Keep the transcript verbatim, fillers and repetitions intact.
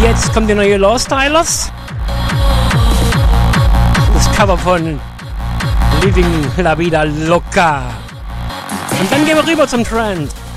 Jetzt kommt die neue Law Stylers. Das Cover von Living La Vida Loca. Und dann gehen wir rüber zum Trend.